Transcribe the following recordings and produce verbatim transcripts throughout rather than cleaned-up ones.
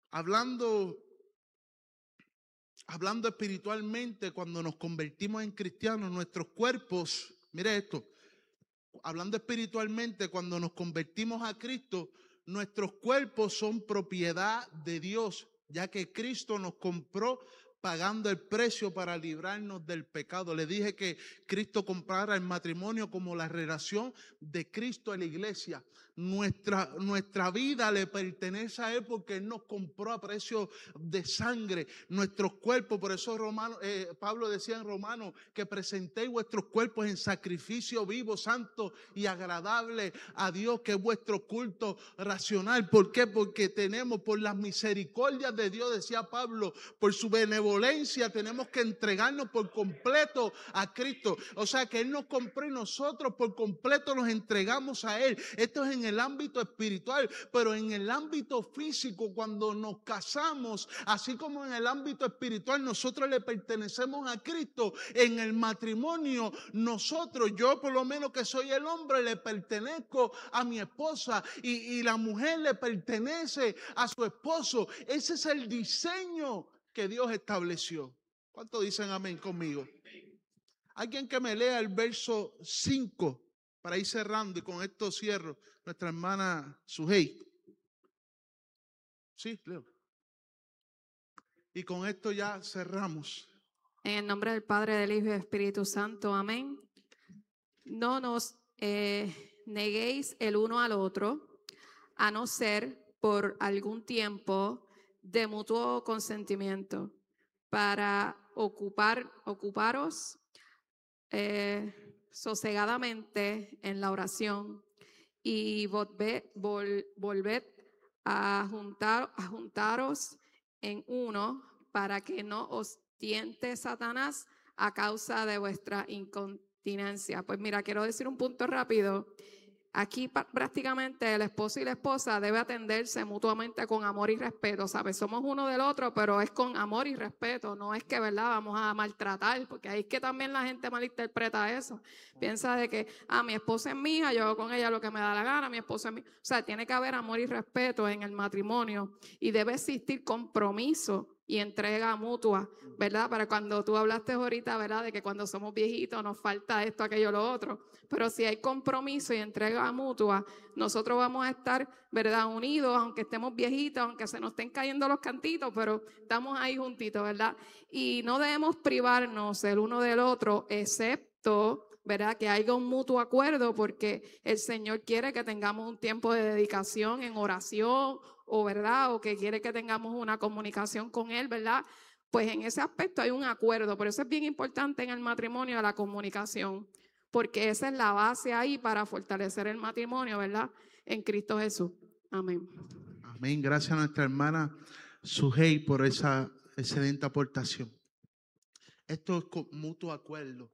Hablando, hablando espiritualmente, cuando nos convertimos en cristianos, nuestros cuerpos, mire esto, hablando espiritualmente, cuando nos convertimos a Cristo, nuestros cuerpos son propiedad de Dios, ya que Cristo nos compró pagando el precio para librarnos del pecado. Le dije que Cristo comprara el matrimonio como la relación de Cristo a la iglesia. Nuestra, nuestra vida le pertenece a Él porque Él nos compró a precio de sangre. Nuestros cuerpos, por eso Romano, eh, Pablo decía en Romanos que presentéis vuestros cuerpos en sacrificio vivo, santo y agradable a Dios, que es vuestro culto racional. ¿Por qué? Porque tenemos, por las misericordias de Dios, decía Pablo, por su benevolencia, tenemos que entregarnos por completo a Cristo. O sea que Él nos compró y nosotros por completo nos entregamos a Él. Esto es en el ámbito espiritual, pero en el ámbito físico, cuando nos casamos, así como en el ámbito espiritual, nosotros le pertenecemos a Cristo. En el matrimonio, nosotros, yo por lo menos que soy el hombre, le pertenezco a mi esposa y, y la mujer le pertenece a su esposo. Ese es el diseño que Dios estableció. ¿Cuántos dicen amén conmigo? Alguien que me lea el verso cinco para ir cerrando, y con esto cierro. Nuestra hermana Sujei. Sí, leo. Y con esto ya cerramos. En el nombre del Padre, del Hijo y del Espíritu Santo, amén. No nos eh, neguéis el uno al otro, a no ser por algún tiempo de mutuo consentimiento, para ocupar, ocuparos eh, sosegadamente en la oración y volved, vol, volved a, juntar, a juntaros en uno para que no os tiente Satanás a causa de vuestra incontinencia. Pues mira, quiero decir un punto rápido. Aquí prácticamente el esposo y la esposa deben atenderse mutuamente con amor y respeto, ¿sabes? Somos uno del otro, pero es con amor y respeto, no es que, ¿verdad?, vamos a maltratar, porque ahí es que también la gente malinterpreta eso. Piensa de que, ah, mi esposa es mía, yo hago con ella lo que me da la gana, mi esposa es mía. O sea, tiene que haber amor y respeto en el matrimonio y debe existir compromiso y entrega mutua, ¿verdad? Para cuando tú hablaste ahorita, ¿verdad?, de que cuando somos viejitos nos falta esto, aquello, lo otro. Pero si hay compromiso y entrega mutua, nosotros vamos a estar, ¿verdad?, unidos, aunque estemos viejitos, aunque se nos estén cayendo los cantitos, pero estamos ahí juntitos, ¿verdad? Y no debemos privarnos el uno del otro, excepto, ¿verdad?, que haya un mutuo acuerdo, porque el Señor quiere que tengamos un tiempo de dedicación en oración, o verdad, o que quiere que tengamos una comunicación con Él, ¿verdad? Pues en ese aspecto hay un acuerdo, por eso es bien importante en el matrimonio la comunicación, porque esa es la base ahí para fortalecer el matrimonio, ¿verdad?, en Cristo Jesús. Amén. Amén. Gracias a nuestra hermana Sujei por esa excelente aportación. Esto es con mutuo acuerdo.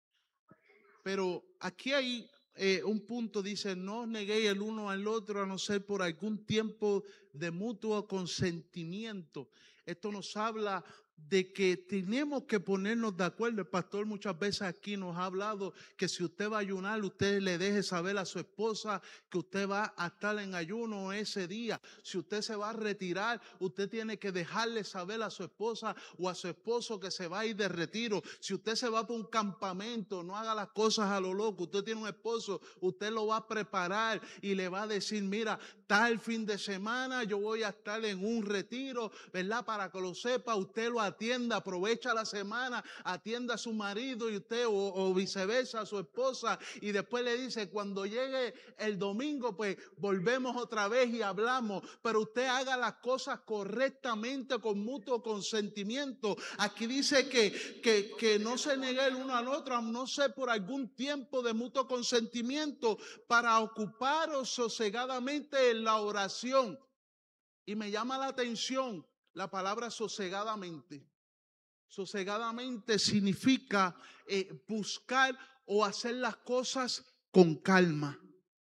Pero aquí hay eh, un punto, dice, no os neguéis el uno al otro a no ser por algún tiempo de mutuo consentimiento. Esto nos habla de que tenemos que ponernos de acuerdo. El pastor muchas veces aquí nos ha hablado que si usted va a ayunar, usted le deje saber a su esposa que usted va a estar en ayuno ese día. Si usted se va a retirar, usted tiene que dejarle saber a su esposa o a su esposo que se va a ir de retiro. Si usted se va para un campamento, no haga las cosas a lo loco. Usted tiene un esposo, usted lo va a preparar y le va a decir, mira, tal fin de semana yo voy a estar en un retiro, ¿verdad? Para que lo sepa, usted lo atienda, aprovecha la semana, atienda a su marido y usted o, o viceversa a su esposa, y después le dice, cuando llegue el domingo, pues volvemos otra vez y hablamos, pero usted haga las cosas correctamente con mutuo consentimiento. Aquí dice que, que, que no se niegue el uno al otro, no sé, por algún tiempo de mutuo consentimiento, para ocuparos sosegadamente en la oración. Y me llama la atención la palabra sosegadamente. Sosegadamente significa eh, buscar o hacer las cosas con calma,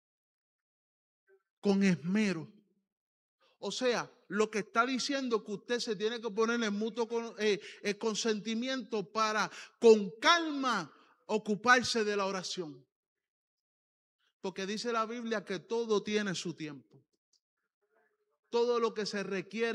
con esmero. O sea, lo que está diciendo que usted se tiene que poner en mutuo eh, eh, consentimiento para con calma ocuparse de la oración. Porque dice la Biblia que todo tiene su tiempo. Todo lo que se requiere